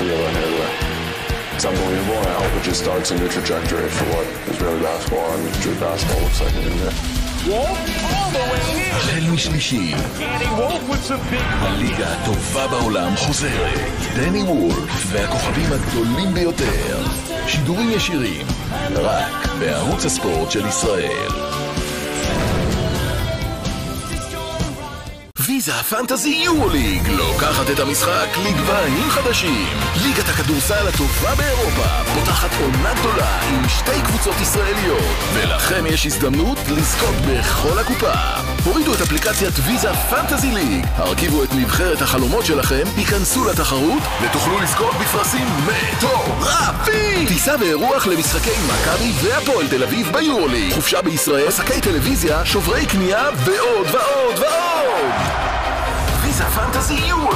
together here today. It's unbelievable, and I hope it just starts a new trajectory for what Israeli basketball and Jewish basketball looks like in India. Wolf all the way in. החל משלישי, Danny Wolf with some big... הליגה הטובה בעולם חוזרת. דני וולף והכוכבים הגדולים ביותר. שידורים ישירים, רק בערוץ הספורט של ישראל. ויזה פנטזי יורוליג לוקחת את המשחק לגבהים חדשים. ליגת הכדורסל הטובה באירופה פותחת עונה גדולה עם 2 קבוצות ישראליות, ולכם יש הזדמנות לזכות בכל הקופה. הורידו את אפליקציית ויזה פנטזי ליג, הרכיבו את נבחרת החלומות שלכם, היכנסו לתחרות ותוכלו לזכות בפרסים מטורפים. טיסה ואירוח למשחקי מכבי והפועל תל אביב ביורוליג, חופשה בישראל, עסקי טלוויזיה, שוברי קנייה ועוד ועוד ועוד. ויזה פנטזי יורוליג.